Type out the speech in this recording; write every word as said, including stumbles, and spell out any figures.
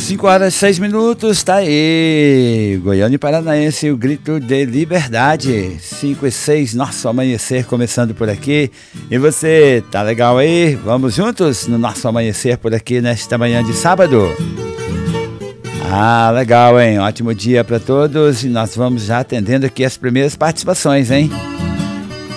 cinco horas e seis minutos, tá aí, Goiânia e Paranaense, o grito de liberdade, cinco e seis, nosso amanhecer começando por aqui, e você, tá legal aí? Vamos juntos no nosso amanhecer por aqui nesta manhã de sábado? Ah, legal, hein? Ótimo dia para todos, e nós vamos já atendendo aqui as primeiras participações, hein?